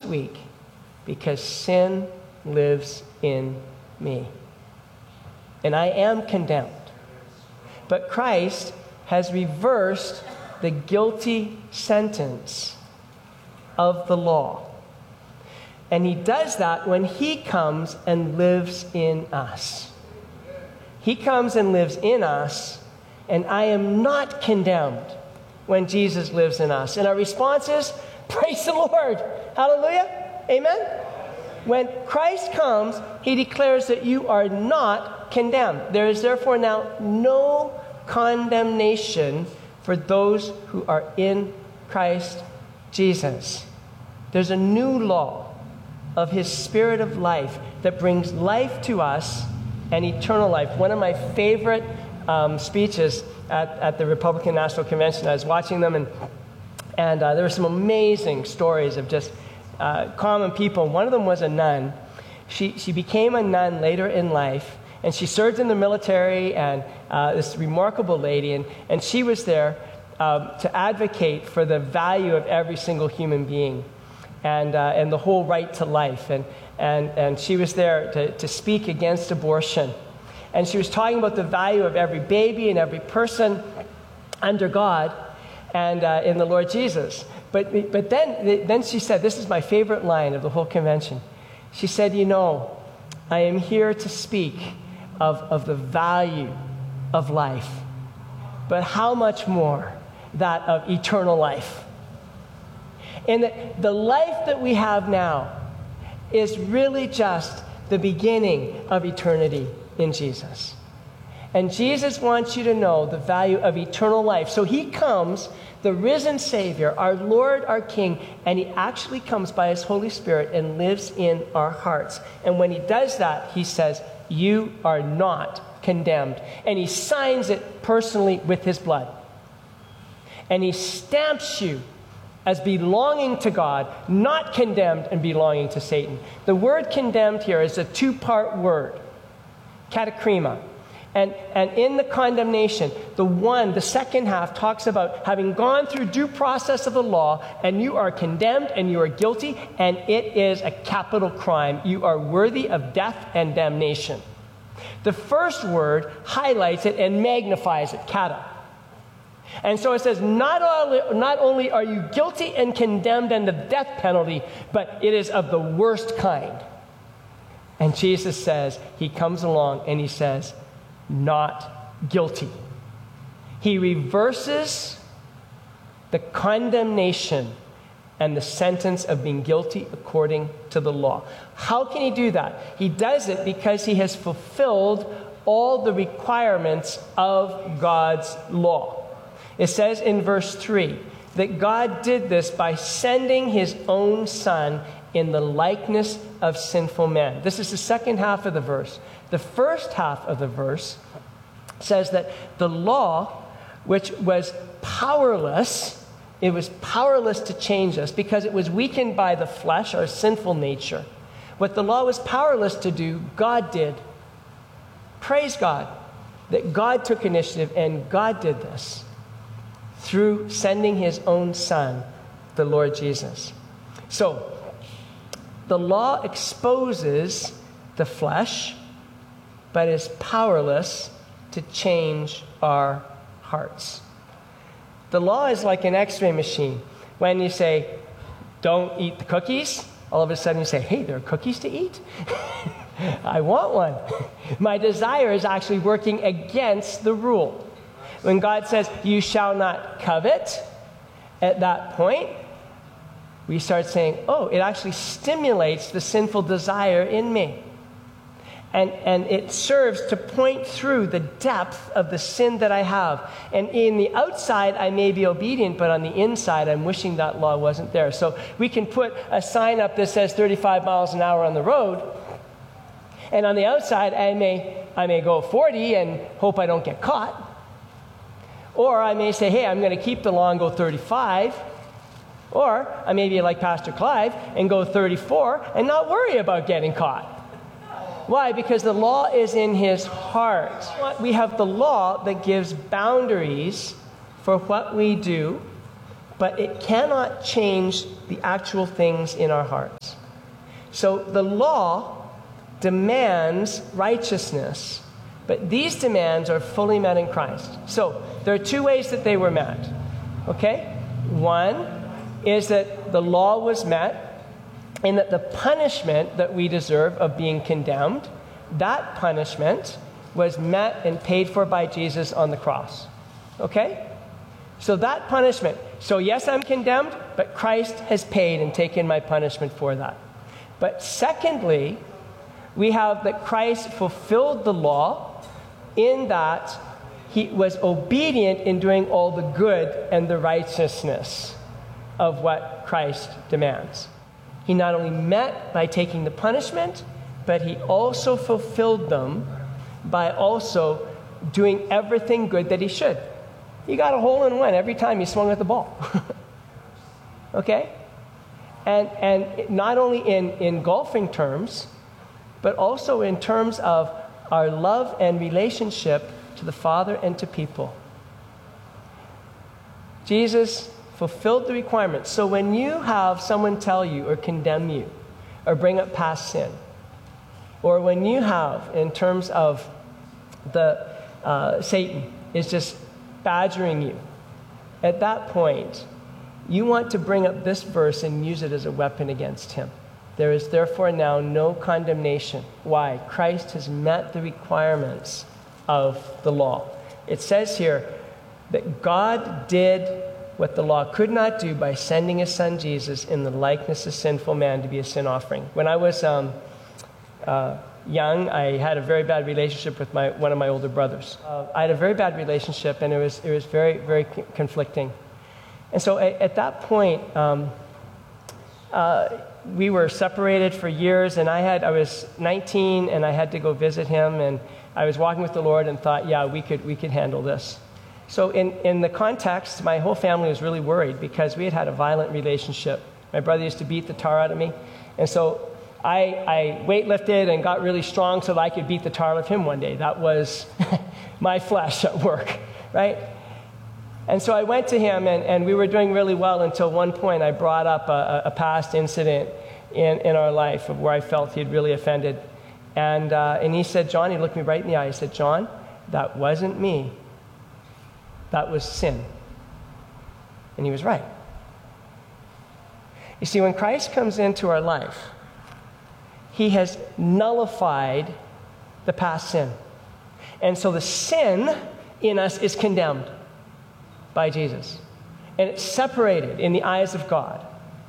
week because sin lives in me. And I am condemned. But Christ has reversed the guilty sentence of the law. And he does that when he comes and lives in us. He comes and lives in us, and I am not condemned when Jesus lives in us. And our response is, praise the Lord. Hallelujah. Amen. When Christ comes, he declares that you are not condemned. There is therefore now no condemnation for those who are in Christ Jesus. There's a new law of his Spirit of life that brings life to us and eternal life. One of my favorite speeches at the Republican National Convention, I was watching them, and there were some amazing stories of just common people. One of them was a nun. She became a nun later in life, and she served in the military, and this remarkable lady, and she was there to advocate for the value of every single human being and the whole right to life. And she was there to speak against abortion. And she was talking about the value of every baby and every person under God and in the Lord Jesus. But then she said, this is my favorite line of the whole convention. She said, you know, I am here to speak of the value of life, but how much more that of eternal life. And the life that we have now is really just the beginning of eternity in Jesus. And Jesus wants you to know the value of eternal life. So he comes, the risen Savior, our Lord, our King, and he actually comes by his Holy Spirit and lives in our hearts. And when he does that, he says, you are not condemned. And he signs it personally with his blood. And he stamps you as belonging to God, not condemned and belonging to Satan. The word condemned here is a two-part word, katakrima. And in the condemnation, the second half talks about having gone through due process of the law, and you are condemned and you are guilty, and it is a capital crime. You are worthy of death and damnation. The first word highlights it and magnifies it, kata. And so it says, not only are you guilty and condemned and the death penalty, but it is of the worst kind. And Jesus says, he comes along and he says, not guilty. He reverses the condemnation and the sentence of being guilty according to the law. How can he do that? He does it because he has fulfilled all the requirements of God's law. It says in verse 3 that God did this by sending his own Son in the likeness of sinful men. This is the second half of the verse. The first half of the verse says that the law, which was powerless, it was powerless to change us because it was weakened by the flesh, our sinful nature. What the law was powerless to do, God did. Praise God that God took initiative and God did this through sending his own Son, the Lord Jesus. So, the law exposes the flesh, but is powerless to change our hearts. The law is like an x-ray machine. When you say, don't eat the cookies, all of a sudden you say, hey, there are cookies to eat? I want one. My desire is actually working against the rule. When God says, you shall not covet, at that point, we start saying, oh, it actually stimulates the sinful desire in me. And it serves to point through the depth of the sin that I have. And in the outside, I may be obedient, but on the inside, I'm wishing that law wasn't there. So we can put a sign up that says 35 miles an hour on the road, and on the outside, I may go 40 and hope I don't get caught. Or I may say, hey, I'm going to keep the law and go 35. Or I may be like Pastor Clive and go 34 and not worry about getting caught. Why? Because the law is in his heart. We have the law that gives boundaries for what we do but it cannot change the actual things in our hearts. So the law demands righteousness, but these demands are fully met in Christ. So there are two ways that they were met. Okay? One is that the law was met in that the punishment that we deserve of being condemned, that punishment was met and paid for by Jesus on the cross. Okay? So that punishment. So yes, I'm condemned, but Christ has paid and taken my punishment for that. But secondly, we have that Christ fulfilled the law in that he was obedient in doing all the good and the righteousness of what Christ demands. He not only met by taking the punishment, but he also fulfilled them by also doing everything good that he should. He got a hole in one every time he swung at the ball. Okay? And not only in golfing terms, but also in terms of our love and relationship to the Father and to people. Jesus fulfilled the requirements. So when you have someone tell you or condemn you or bring up past sin, or when you have, in terms of the Satan is just badgering you, at that point, you want to bring up this verse and use it as a weapon against him. There is therefore now no condemnation. Why? Christ has met the requirements of the law. It says here that God did what the law could not do by sending his son Jesus in the likeness of sinful man to be a sin offering. When I was young, I had a very bad relationship with one of my older brothers. I had a very bad relationship, and it was very, very conflicting. And so at that point, we were separated for years, and I was 19, and I had to go visit him, and I was walking with the Lord and thought, yeah, we could handle this. So in the context, my whole family was really worried because we had a violent relationship. My brother used to beat the tar out of me, and so I weightlifted and got really strong so that I could beat the tar out of him one day. That was my flesh at work, right? And so I went to him, and we were doing really well until one point I brought up a past incident in our life of where I felt he'd really offended. And he said, John, he looked me right in the eye. He said, John, that wasn't me. That was sin. And he was right. You see, when Christ comes into our life, he has nullified the past sin. And so the sin in us is condemned by Jesus. And it's separated in the eyes of God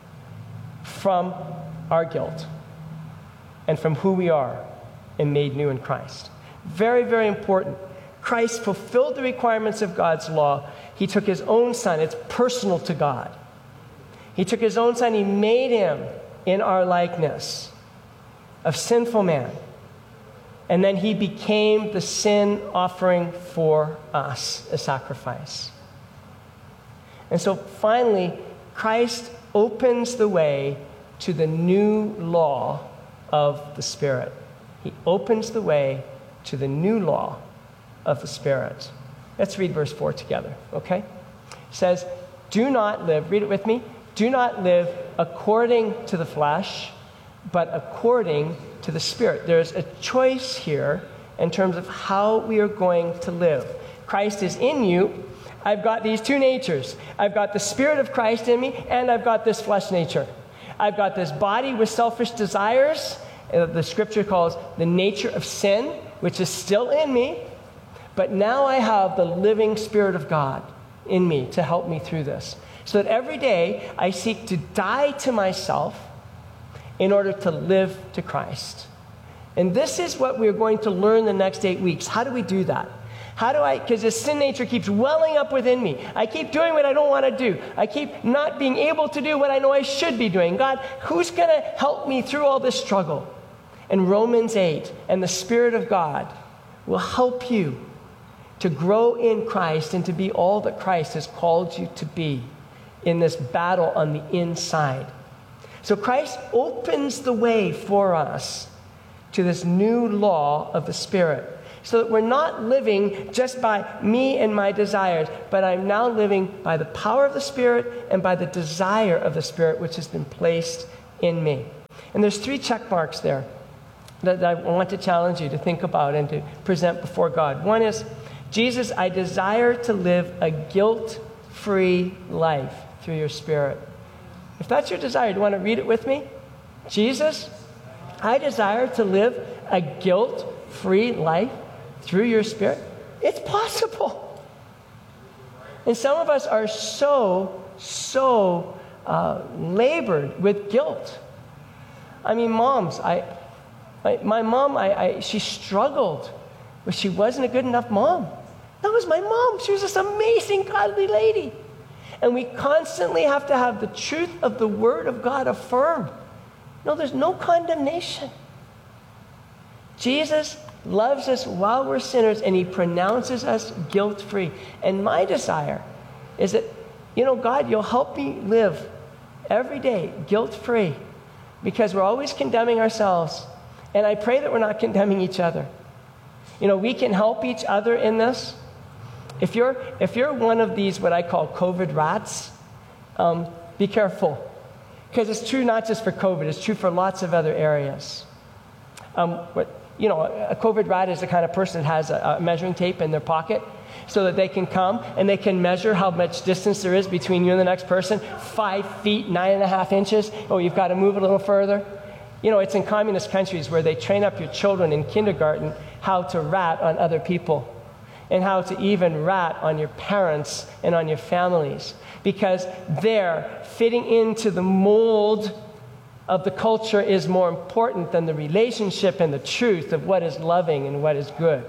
from our guilt and from who we are and made new in Christ. Very, very important. Christ fulfilled the requirements of God's law. He took his own son. It's personal to God. He took his own son. He made him in our likeness of sinful man. And then he became the sin offering for us, a sacrifice. And so finally, Christ opens the way to the new law of the Spirit. He opens the way to the new law of the Spirit. Let's read verse 4 together, okay? It says, do not live, read it with me, do not live according to the flesh, but according to the Spirit. There's a choice here in terms of how we are going to live. Christ is in you. I've got these two natures. I've got the Spirit of Christ in me, and I've got this flesh nature. I've got this body with selfish desires, the Scripture calls the nature of sin, which is still in me, but now I have the living Spirit of God in me to help me through this. So that every day I seek to die to myself in order to live to Christ. And this is what we're going to learn the next 8 weeks. How do we do that? Because this sin nature keeps welling up within me. I keep doing what I don't want to do. I keep not being able to do what I know I should be doing. God, who's going to help me through all this struggle? And Romans 8 and the Spirit of God will help you to grow in Christ and to be all that Christ has called you to be in this battle on the inside. So Christ opens the way for us to this new law of the Spirit. So that we're not living just by me and my desires, but I'm now living by the power of the Spirit and by the desire of the Spirit which has been placed in me. And there's 3 check marks there that I want to challenge you to think about and to present before God. One is, Jesus, I desire to live a guilt-free life through your Spirit. If that's your desire, do you want to read it with me? Jesus, I desire to live a guilt-free life through your Spirit. It's possible. And some of us are so labored with guilt. I mean, moms, my mom, she struggled, but she wasn't a good enough mom. That was my mom. She was this amazing, godly lady. And we constantly have to have the truth of the Word of God affirmed. No, there's no condemnation. Jesus loves us while we're sinners, and he pronounces us guilt-free. And my desire is that, God, you'll help me live every day guilt-free, because we're always condemning ourselves. And I pray that we're not condemning each other. We can help each other in this. If you're one of these, what I call COVID rats, be careful. Because it's true not just for COVID, it's true for lots of other areas. A COVID rat is the kind of person that has a measuring tape in their pocket so that they can come and they can measure how much distance there is between you and the next person. 5 feet, 9.5 inches. Oh, you've got to move a little further. It's in communist countries where they train up your children in kindergarten how to rat on other people and how to even rat on your parents and on your families, because there, fitting into the mold of the culture is more important than the relationship and the truth of what is loving and what is good.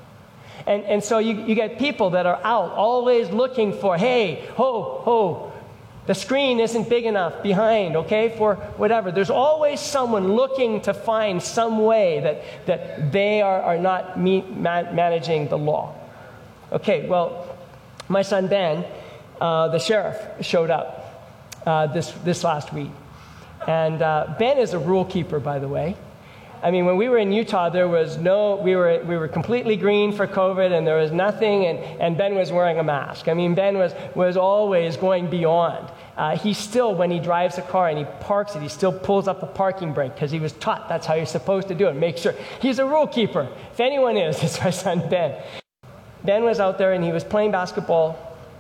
And so you get people that are out always looking for, hey, ho, the screen isn't big enough behind, okay, for whatever. There's always someone looking to find some way that they are not managing the law. Okay, well, my son Ben, the sheriff, showed up this last week. And Ben is a rule keeper, by the way. I mean, when we were in Utah, there was we were completely green for COVID, and there was nothing, and Ben was wearing a mask. I mean, Ben was always going beyond. He still, when he drives a car and he parks it, he still pulls up the parking brake because he was taught that's how you're supposed to do it. Make sure. He's a rule keeper. If anyone is, it's my son Ben. Ben was out there and he was playing basketball,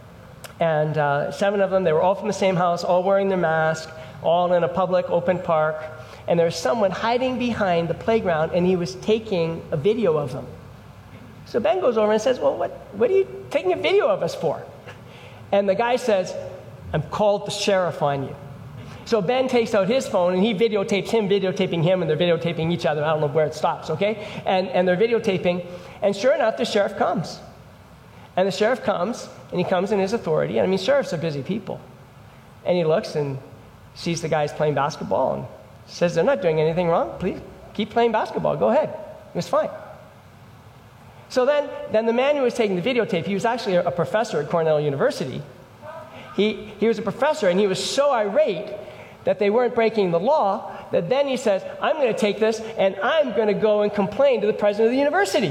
and 7 of them, they were all from the same house, all wearing their mask, all in a public open park, and there was someone hiding behind the playground, and he was taking a video of them. So Ben goes over and says, well, what are you taking a video of us for? And the guy says, I'm called the sheriff on you. So Ben takes out his phone, and he videotapes him, videotaping him, and they're videotaping each other. I don't know where it stops, okay? And they're videotaping, and sure enough, the sheriff comes. And the sheriff comes, and he comes in his authority. I mean, sheriffs are busy people. And he looks and sees the guys playing basketball and says, they're not doing anything wrong. Please keep playing basketball. Go ahead. It was fine. So then the man who was taking the videotape, he was actually a professor at Cornell University. He was a professor, and he was so irate that they weren't breaking the law that then he says, I'm going to take this, and I'm going to go and complain to the president of the university.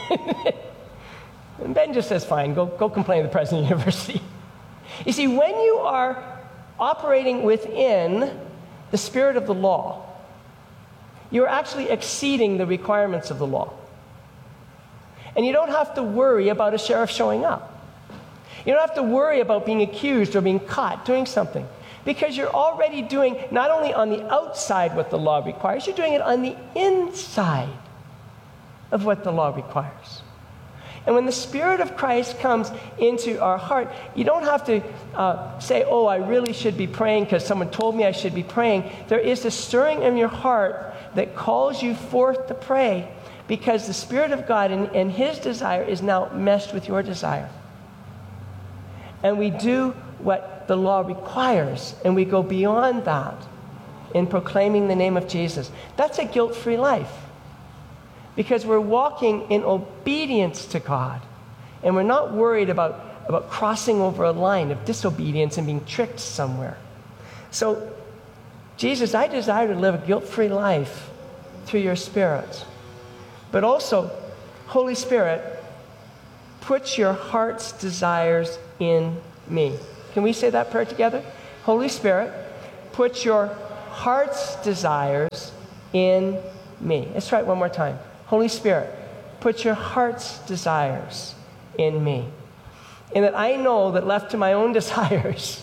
And Ben just says, fine, go complain to the president of the university. You see, when you are operating within the spirit of the law, you're actually exceeding the requirements of the law. And you don't have to worry about a sheriff showing up. You don't have to worry about being accused or being caught doing something, because you're already doing not only on the outside what the law requires, you're doing it on the inside of what the law requires. And when the Spirit of Christ comes into our heart, you don't have to say, oh, I really should be praying because someone told me I should be praying. There is a stirring in your heart that calls you forth to pray, because the Spirit of God and His desire is now meshed with your desire. And we do what the law requires, and we go beyond that in proclaiming the name of Jesus. That's a guilt-free life, because we're walking in obedience to God, and we're not worried about crossing over a line of disobedience and being tricked somewhere. So, Jesus, I desire to live a guilt-free life through your Spirit. But also, Holy Spirit, put your heart's desires in me. Can we say that prayer together? Holy Spirit, put your heart's desires in me. Let's try it one more time. Holy Spirit, put your heart's desires in me. And that I know that left to my own desires,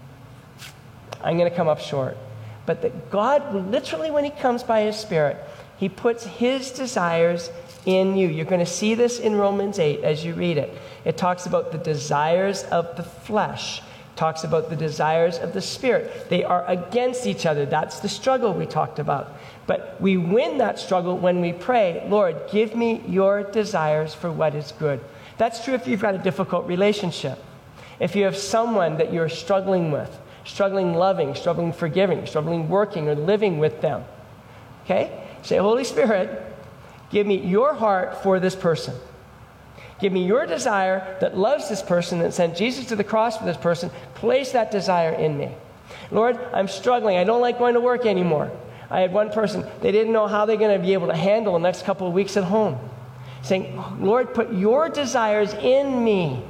I'm going to come up short. But that God, literally when he comes by his Spirit, he puts his desires in you. You're going to see this in Romans 8 as you read it. It talks about the desires of the flesh. It talks about the desires of the Spirit. They are against each other. That's the struggle we talked about. But we win that struggle when we pray, Lord, give me your desires for what is good. That's true if you've got a difficult relationship. If you have someone that you're struggling with, struggling loving, struggling forgiving, struggling working or living with them. Okay? Say, Holy Spirit, give me your heart for this person. Give me your desire that loves this person, that sent Jesus to the cross for this person. Place that desire in me. Lord, I'm struggling. I don't like going to work anymore. I had one person, they didn't know how they're going to be able to handle the next couple of weeks at home. Saying, Lord, put your desires in me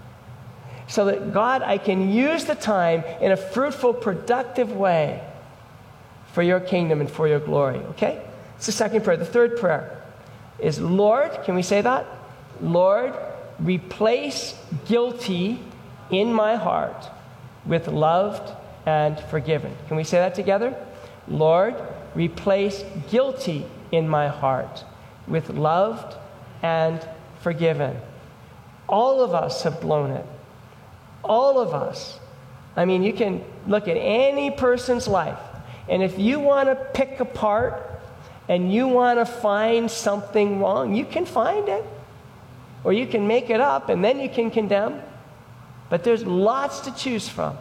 so that, God, I can use the time in a fruitful, productive way for your kingdom and for your glory. Okay? It's the second prayer. The third prayer is, Lord, can we say that? Lord, replace guilty in my heart with loved and forgiven. Can we say that together? Lord, replace guilty in my heart with loved and forgiven. All of us have blown it. All of us. I mean, you can look at any person's life, and if you want to pick apart and you want to find something wrong, you can find it. Or you can make it up, and then you can condemn. But there's lots to choose from.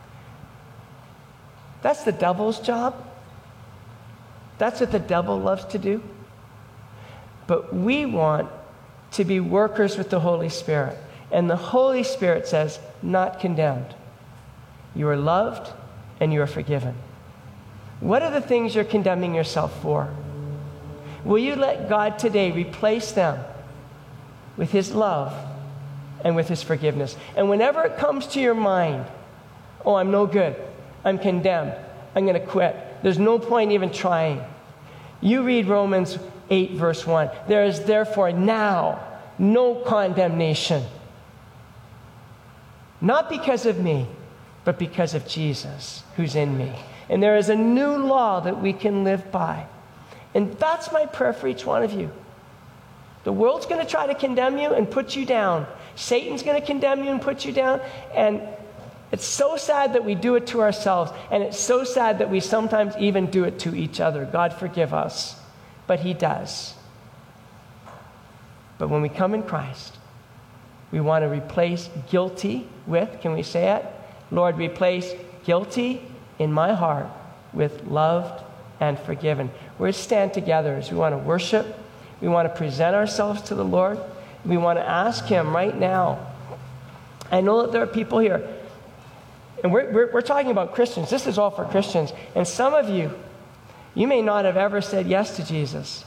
That's the devil's job. That's what the devil loves to do. But we want to be workers with the Holy Spirit. And the Holy Spirit says, not condemned. You are loved and you are forgiven. What are the things you're condemning yourself for? Will you let God today replace them with his love and with his forgiveness? And whenever it comes to your mind, oh, I'm no good, I'm condemned, I'm going to quit, there's no point even trying. You read Romans 8, verse 1. There is therefore now no condemnation. Not because of me, but because of Jesus who's in me. And there is a new law that we can live by. And that's my prayer for each one of you. The world's going to try to condemn you and put you down. Satan's going to condemn you and put you down. And it's so sad that we do it to ourselves. And it's so sad that we sometimes even do it to each other. God forgive us. But he does. But when we come in Christ, we want to replace guilty with, can we say it? Lord, replace guilty in my heart with loved and forgiven. We're going to stand together as we want to worship. We want to present ourselves to the Lord. We want to ask him right now. I know that there are people here, and we're talking about Christians. This is all for Christians. And some of you, you may not have ever said yes to Jesus.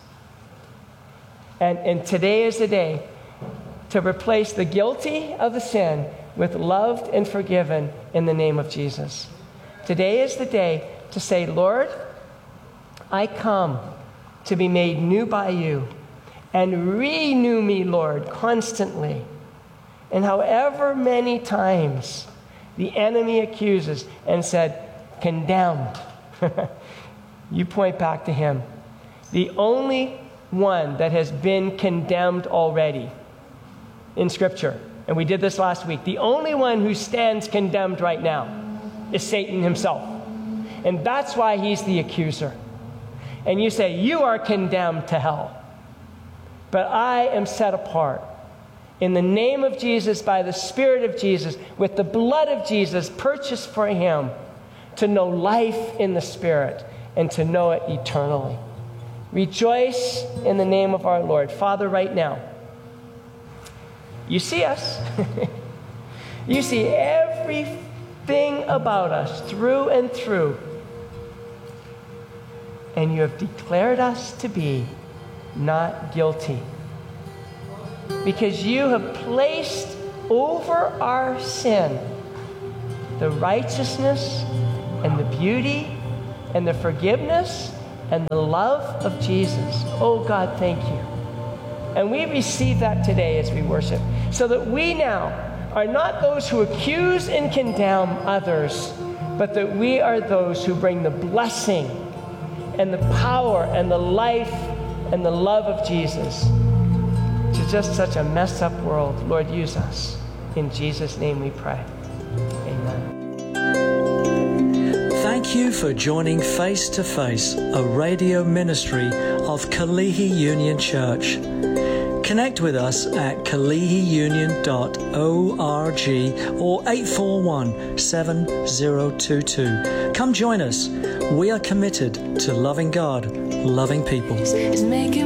And today is the day to replace the guilty of the sin with loved and forgiven in the name of Jesus. Today is the day to say, Lord, I come to be made new by you, and renew me, Lord, constantly. And however many times the enemy accuses and said, condemned, you point back to him. The only one that has been condemned already in Scripture, and we did this last week, the only one who stands condemned right now is Satan himself. And that's why he's the accuser. And you say, you are condemned to hell. But I am set apart in the name of Jesus, by the Spirit of Jesus, with the blood of Jesus purchased for him, to know life in the Spirit and to know it eternally. Rejoice in the name of our Lord. Father, right now, you see us. You see everything about us through and through. And you have declared us to be not guilty. because you have placed over our sin the righteousness and the beauty and the forgiveness and the love of Jesus. Oh God, thank you. And we receive that today as we worship, so that we now are not those who accuse and condemn others, but that we are those who bring the blessing and the power and the life and the love of Jesus to just such a messed up world. Lord, use us. In Jesus' name we pray. Amen. Thank you for joining Face to Face, a radio ministry of Kalihi Union Church. Connect with us at kalihiunion.org or 841-7022. Come join us. We are committed to loving God, loving people. Is making